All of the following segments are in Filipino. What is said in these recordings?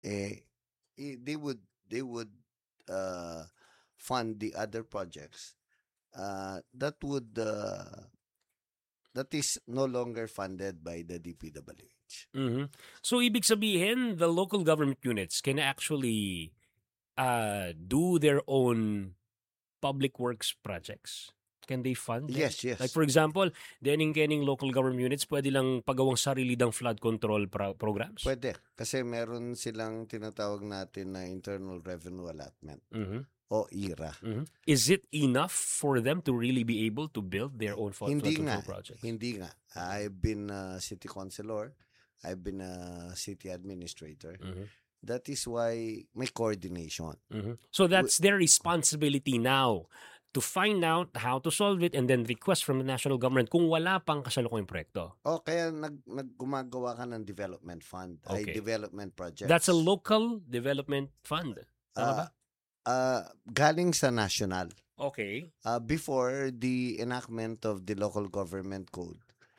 they would uh, fund the other projects that would that is no longer funded by the DPWH. Mhm. So ibig sabihin, the local government units can actually do their own public works projects. Can they fund them? Yes, Like yes. for example, dening local government units pwede lang pagawang sarili dang flood control programs. Pwede. Kasi meron silang tinatawag natin na internal revenue allotment Mhm. o IRA. Mhm. Is it enough for them to really be able to build their own flood Hindi nga. control projects? Hindi nga. I've been a city councilor. I've been a city administrator. Mhm. That is why may coordination. Mhm. So that's their responsibility now to find out how to solve it and then request from the national government kung wala pang kasalukuyang proyekto. O kaya gumagawa ka ng development fund, ay Okay. development projects. That's a local development fund. Tama ba? Galing sa national. Okay. Before the enactment of the local government code,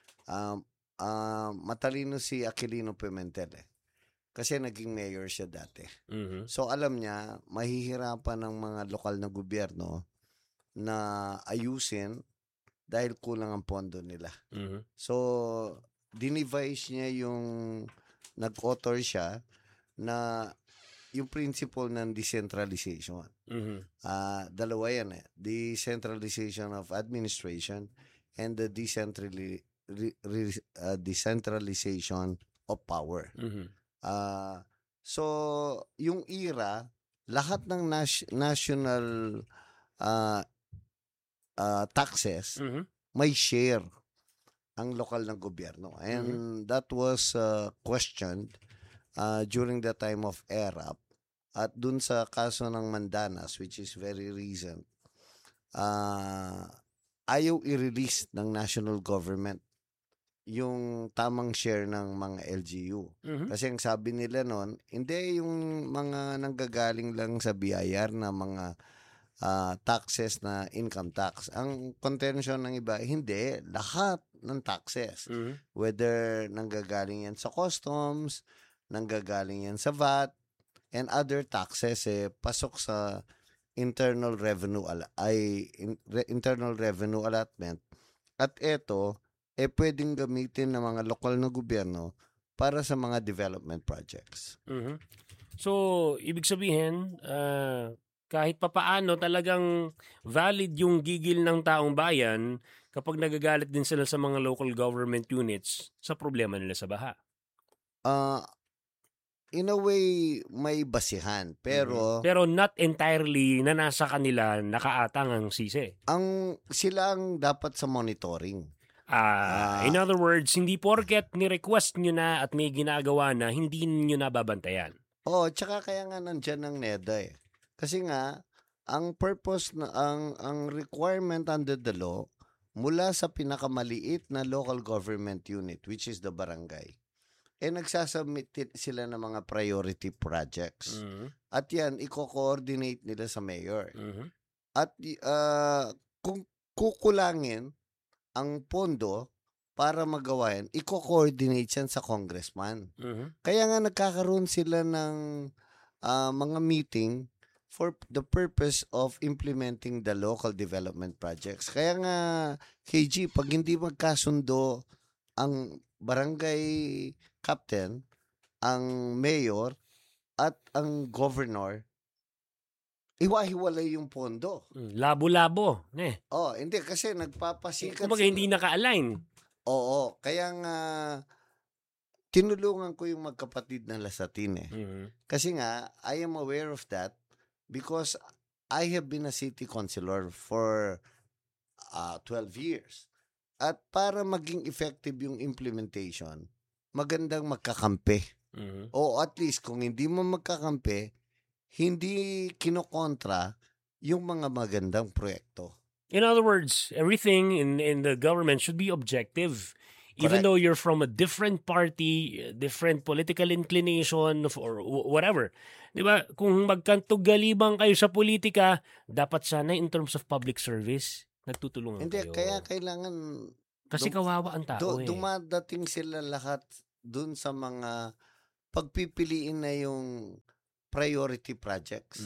matalino si Aquilino Pimentel kasi naging mayor siya dati. Mhm. So alam niya, mahihirapan ng mga lokal na gobyerno na ayusin dahil kulang ang pondo nila. Mhm. So dinevise niya yung nag-author siya na yung principle ng decentralization. Mhm. Dalawa yan decentralization of administration and the decentralization of power. Mhm. So yung IRA, lahat ng national taxes Mhm. may share ang lokal ng gobyerno, and that was questioned during the time of ERAP. At dun sa kaso ng Mandanas, which is very recent, ayaw i-release ng national government yung tamang share ng mga LGU. Mhm. Kasi ang sabi nila noon, hindi yung mga nanggagaling lang sa BIR na mga taxes na income tax. Ang contention ng iba, hindi. Lahat ng taxes. Mhm. Whether nanggagaling yan sa customs, nanggagaling yan sa VAT, and other taxes, pasok sa internal revenue internal revenue allotment. At ito, pwedeng gamitin ng mga lokal na gobyerno para sa mga development projects. Mhm. So, ibig sabihin, kahit papaano talagang valid yung gigil ng taong bayan kapag nagagalit din sila sa mga local government units sa problema nila sa baha. In a way, may basihan. Pero Pero not entirely na nasa kanila nakaatang ang sisi. sila ang dapat sa monitoring. In other words, hindi porket ni-request nyo na at may ginagawa na, hindi nyo nababantayan. Tsaka kaya nga nandyan ang NEDA Kasi nga, ang purpose na ang requirement under the law mula sa pinakamaliit na local government unit, which is the barangay, nagsasubmit sila ng mga priority projects. At yan, i-coordinate nila sa mayor. At kung kukulangin ang pondo para magawa yan, i-coordinate yan sa congressman. Kaya nga nagkakaroon sila ng mga meeting for the purpose of implementing the local development projects. Kaya nga, KG, pag hindi magkasundo ang barangay captain, ang mayor, at ang governor, iwahiwalay yung pondo. Labo-labo. Hindi kasi nagpapasikat. Kumbaga hindi naka-align. Oo, kaya nga tinulungan ko yung magkapatid na Lasatine. Kasi nga, I am aware of that because I have been a city councilor for 12 years. At para maging effective yung implementation, magandang magkakampi. O at least kung hindi mo magkakampi, hindi kinokontra yung mga magandang proyekto. In other words, everything in the government should be objective. Even though you're from a different party, different political inclination, or whatever. Diba? Kung magkantog-galibang kayo sa politika, dapat sana in terms of public service, nagtutulungan Hindi, kayo. kaya kailangan kasi kawawa ang tao dumadating sila lahat dun sa mga pagpipiliin na yung priority projects.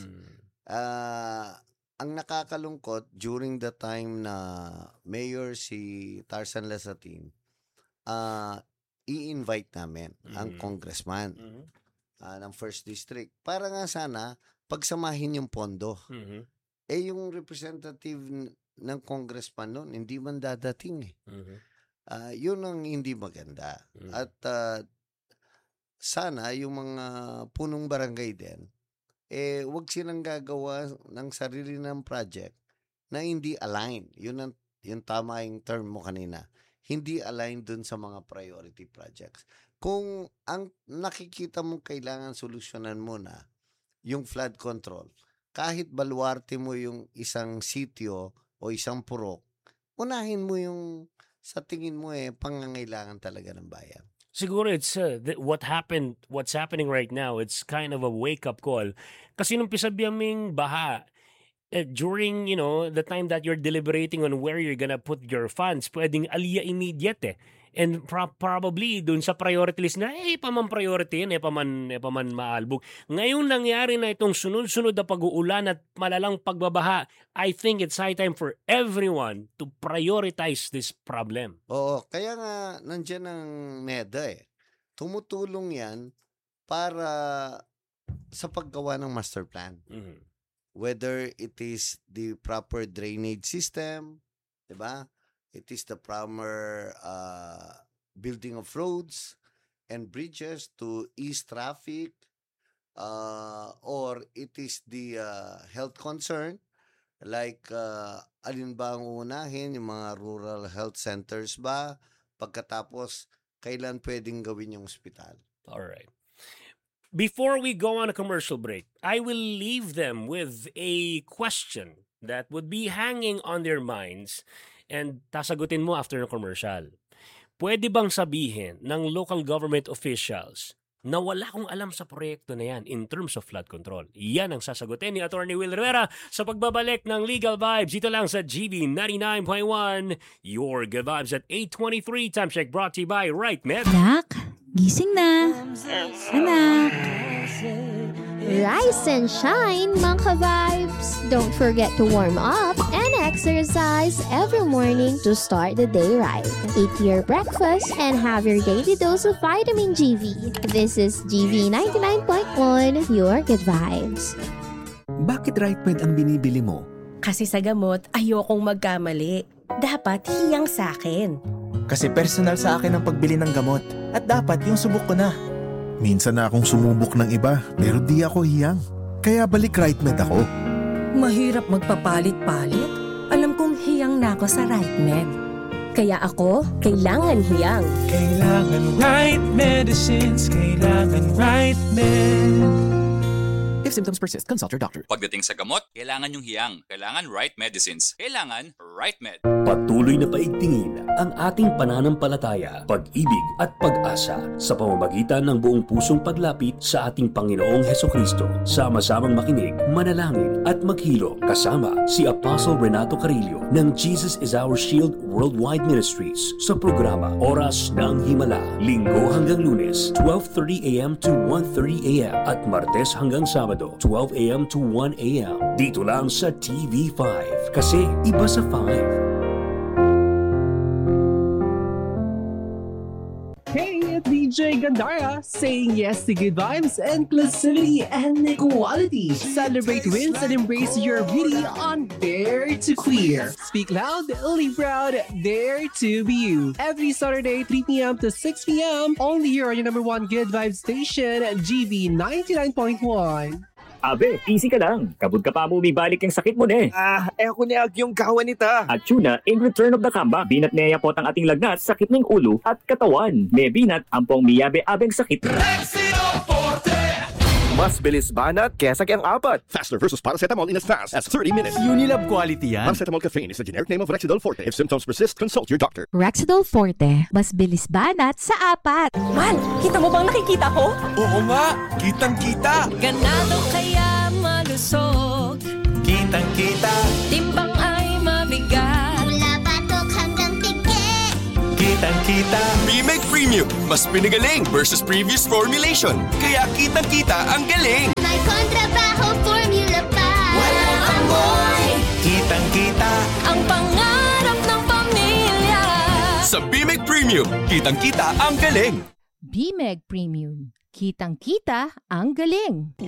Ang nakakalungkot, during the time na mayor si Tarzan Lasatin, i-invite namin ang congressman ng 1st District para nga sana pagsamahin yung pondo. Yung representative ng congressman noon, hindi man dadating eh. Yun ang hindi maganda. At sana yung mga punong barangay din, wag silang gagawa ng sarili ng project na hindi align. Yun tama yung term mo kanina. Hindi align dun sa mga priority projects. Kung ang nakikita mo kailangan solusyonan mo na yung flood control, kahit baluarte mo yung isang sitio o isang purok, unahin mo yung sa tingin mo pangangailangan talaga ng bayan. Siguro it's what's happening right now, it's kind of a wake-up call. Kasi nung pisabiyaming baha, during, the time that you're deliberating on where you're gonna put your funds, pwedeng alya immediate And probably dun sa priority list na, paman priority yan, paman maalbog. Ngayon nangyari na itong sunod-sunod na pag-uulan at malalang pagbabaha, I think it's high time for everyone to prioritize this problem. Oo, kaya nga nandiyan ang NEDA Tumutulong yan para sa paggawa ng master plan. Mm-hmm. Whether it is the proper drainage system, diba? It is the proper building of roads and bridges to ease traffic, or it is the health concern, like alin ba ang unahin, yung mga rural health centers ba? Pagkatapos, kailan pwedeng gawin yung ospital? All right. Before we go on a commercial break, I will leave them with a question that would be hanging on their minds and sasagutin mo after ng commercial. Pwede bang sabihin ng local government officials na wala akong alam sa proyekto na yan in terms of flood control? Yan ang sasagutin ni Atty. Will Rivera sa pagbabalik ng Legal Vibes dito lang sa GB 99.1. Your Good Vibes at 8:23. Time check brought to you by Right Med. Anak, gising na. Anak. Rise and shine, mga ka-vibes! Don't forget to warm up and exercise every morning to start the day right. Eat your breakfast and have your daily dose of vitamin GV. This is GV 99.1, your good vibes. Bakit Right Med ang binibili mo? Kasi sa gamot, ayokong magkamali. Dapat hiyang sa akin. Kasi personal sa akin ang pagbili ng gamot. At dapat yung subok ko na. Minsan na akong sumubok ng iba, pero di ako hiyang. Kaya balik Right Med ako. Mahirap magpapalit-palit. Alam kong hiyang na ako sa Right Med. Kaya ako, kailangan hiyang. Kailangan right medicines, kailangan Right Med. If symptoms persist, consult your doctor. Pagdating sa gamot, kailangan yung hiyang. Kailangan right medicines. Kailangan Right Med. Patuloy na paigtingin ang ating pananampalataya, pag-ibig at pag-asa sa pamamagitan ng buong pusong paglapit sa ating Panginoong Hesukristo. Sama-samang makinig, manalangin at maghilo kasama si Apostle Renato Carillo ng Jesus is Our Shield Worldwide Ministries sa programa Oras ng Himala. Linggo hanggang Lunes, 12:30 a.m. to 1:30 a.m. at Martes hanggang Sabado, 12 a.m. to 1 a.m. Dito lang sa TV5 kasi iba sa 5. Hey, it's DJ Gandara saying yes to good vibes, inclusivity, and equality. Celebrate wins and embrace your beauty on Dare to Queer. Speak loud, live proud, dare to be you. Every Saturday, 3 p.m. to 6 p.m. only here on your number one good vibes station, GB 99.1. Abe, easy ka lang. Kabud ka pa mo, bibalik yung sakit mo ne. Ako niya yung kawan nita. At tuna, in return of the comeback, binat niya po ang ating lagnat, sakit ng ulo at katawan. May binat, ampong miyabe-abeng sakit. Mas bilis banat kesa kayang apat. Faster versus paracetamol in as fast as 30 minutes. Unilab quality yan. Paracetamol caffeine is the generic name of Rexidol Forte. If symptoms persist, consult your doctor. Rexidol Forte, mas bilis banat sa apat. Man, kita mo bang nakikita ko? Oo nga, kitang-kita. Ganado kaya malusog. Kitang-kita. Timbang ay mabigat. Mula batok hanggang tigi. Kitang-kita. BMEG Premium, mas pinagaling versus previous formulation. Kaya kitang-kita ang galing. May kontrabaho formula pa. Walang amoy. Kitang-kita. Ang pangarap ng pamilya. Sa BMEG Premium, kitang-kita ang galing. BMEG Premium. Kitang-kita ang galing.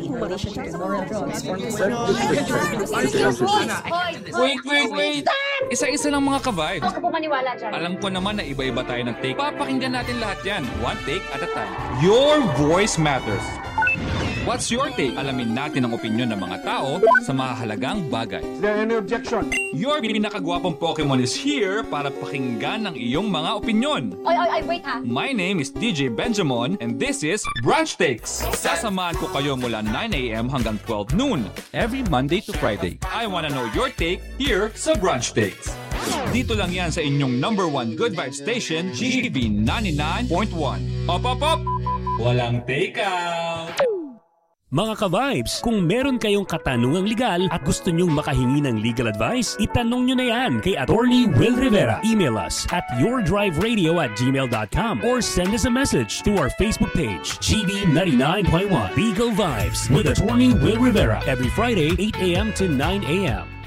Wait! Isa-isa lang mga ka-vibe. Huwag ka po maniwala dyan. Alam ko naman na iba-iba tayo ng take. Papakinggan natin lahat yan. One take at a time. Your voice matters. What's your take? Alamin natin ang opinion ng mga tao sa mahalagang bagay. Is there any objection? Your pinakagwapong Pokemon is here para pakinggan ang iyong mga opinion. Oy, wait ha. My name is DJ Benjamin and this is Brunch Takes. Sasamahan ko kayo mula 9 a.m. hanggang 12 noon every Monday to Friday. I wanna know your take here sa Brunch Takes. Dito lang yan sa inyong #1 Good Vibe Station, GB 99.1. Op! Walang take out! Mga ka-vibes, kung meron kayong katanungang legal at gusto nyong makahingi ng legal advice, itanong nyo na yan kay Attorney Will Rivera. Email us at yourdriveradio@gmail.com or send us a message to our Facebook page, GB 99.1 Legal Vibes with Attorney Will Rivera every Friday, 8 a.m. to 9 a.m.